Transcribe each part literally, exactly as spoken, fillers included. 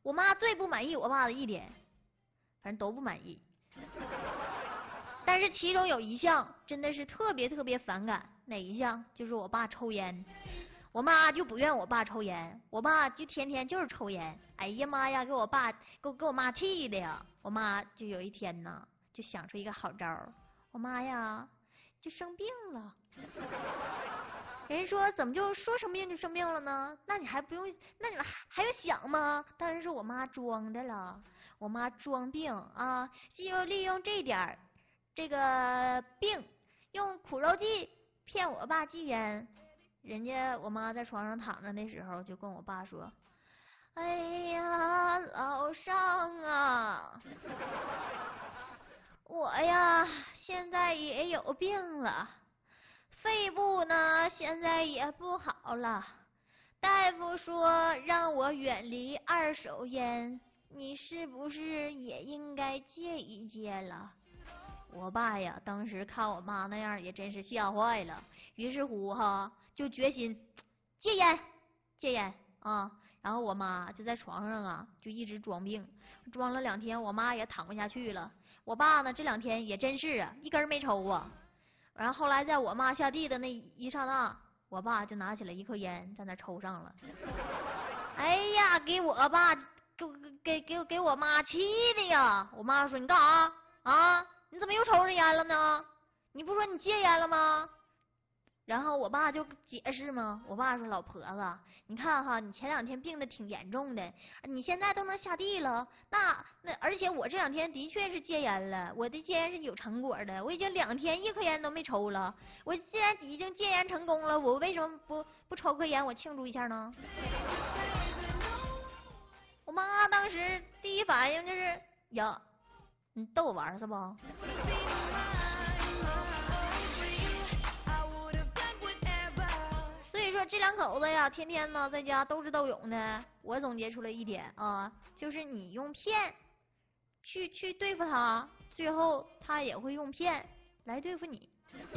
我妈最不满意我爸的一点，反正都不满意。但是其中有一项真的是特别特别反感，哪一项？就是我爸抽烟。我妈就不愿我爸抽烟，我爸就天天就是抽烟。哎呀妈呀，给我爸给我给我妈气的呀！我妈就有一天呢，就想出一个好招儿，我妈呀就生病了。人说怎么就说生病就生病了呢？那你还不用，那你们还还用想吗？当然是我妈装的了，我妈装病啊，就利用这点儿这个病，用苦肉计骗我爸戒烟。人家我妈在床上躺着那时候，就跟我爸说：“哎呀，老尚啊，我呀现在也有病了。”肺部呢，现在也不好了。大夫说让我远离二手烟，你是不是也应该戒一戒了？我爸呀，当时看我妈那样，也真是吓坏了。于是乎哈，就决心戒烟，戒烟啊。然后我妈就在床上啊，就一直装病，装了两天，我妈也躺不下去了。我爸呢，这两天也真是啊，一根没抽啊。然后后来在我妈下地的那一刹那，我爸就拿起了一颗烟在那抽上了。哎呀，给我爸给给给给我妈气的呀！我妈说：“你干啥啊？你怎么又抽上烟了呢？你不说你戒烟了吗？”然后我爸就解释嘛，我爸说：“老婆子，你看哈，你前两天病的挺严重的，你现在都能下地了，那那而且我这两天的确是戒烟了，我的戒烟是有成果的，我已经两天一颗烟都没抽了。我既然已经戒烟成功了，我为什么不不抽颗烟，我庆祝一下呢？”我妈当时第一反应就是：“呀，你逗我玩是不？”这两口子呀，天天呢在家斗智斗勇的。我总结出来一点啊，就是你用骗去去对付他，最后他也会用骗来对付你。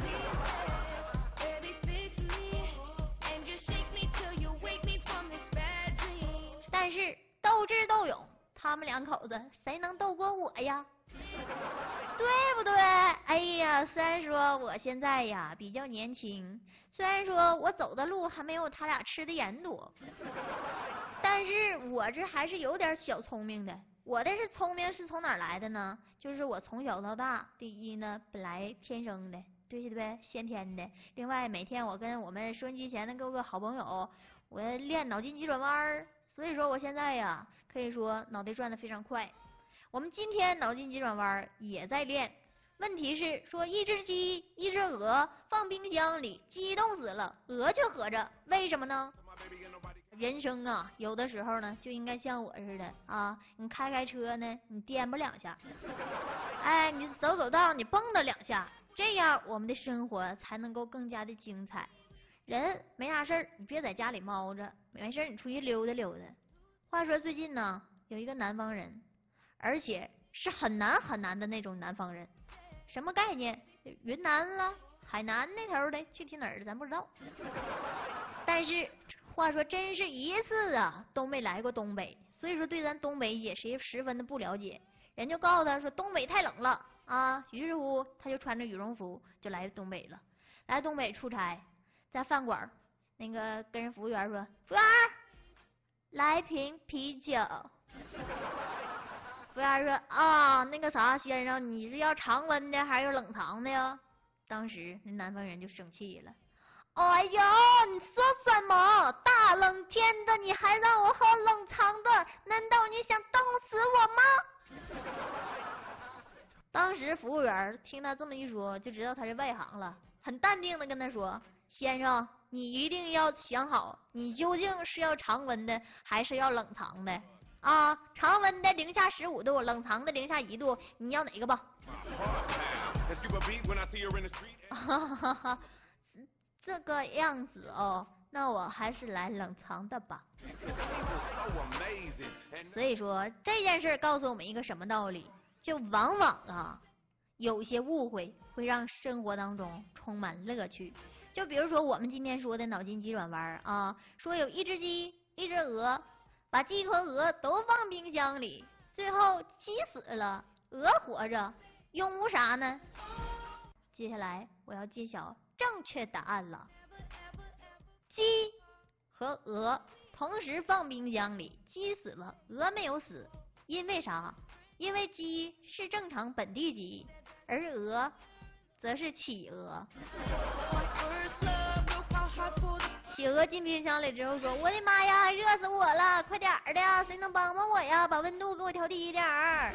但是斗智斗勇，他们两口子谁能斗过我呀？对不对？哎呀，虽然说我现在呀比较年轻，虽然说我走的路还没有他俩吃的盐多，但是我这还是有点小聪明的。我这是聪明是从哪儿来的呢？就是我从小到大，第一呢，本来天生的，对不对？先天的。另外，每天我跟我们收音机前的各个好朋友，我练脑筋急转弯儿，所以说我现在呀，可以说脑袋转得非常快。我们今天脑筋急转弯也在练，问题是说一只鸡一只鹅放冰箱里，鸡冻死了，鹅却活着，为什么呢？人生啊，有的时候呢就应该像我似的啊，你开开车呢，你颠簸两下，哎，你走走道你蹦跶两下，这样我们的生活才能够更加的精彩。人没啥事儿，你别在家里猫着，没事你出去溜达溜达。话说最近呢，有一个南方人。而且是很难很难的那种南方人，什么概念？云南了，海南那头的，具体哪儿的咱不知道。但是话说真是一次啊都没来过东北，所以说对咱东北也是十分的不了解。人就告诉他说东北太冷了啊，于是乎他就穿着羽绒服就来东北了。来东北出差，在饭馆那个跟人服务员说：“服务员，来瓶啤酒。”服务员说：“啊，那个啥，先生，你是要常温的还是冷藏的呀？”当时那南方人就生气了：“哎呀，你说什么？大冷天的，你还让我喝冷藏的？难道你想冻死我吗？”当时服务员听他这么一说，就知道他是外行了，很淡定的跟他说：“先生，你一定要想好，你究竟是要常温的还是要冷藏的？啊，常温的零下十五度，冷藏的零下一度，你要哪个吧？”哈哈哈，这个样子哦，那我还是来冷藏的吧。所以说这件事告诉我们一个什么道理？就往往啊，有些误会会让生活当中充满乐趣。就比如说我们今天说的脑筋急转弯啊，说有一只鸡，一只鹅。 把鸡和鹅都放冰箱里，最后鸡死了，鹅活着，用无啥呢？接下来我要揭晓正确答案了。鸡和鹅同时放冰箱里，鸡死了，鹅没有死，因为啥？因为鸡是正常本地鸡，而鹅则是企鹅。企鹅进冰箱里之后说：“我的妈呀，热死我了！快点儿的，谁能帮帮我呀？把温度给我调低一点儿。”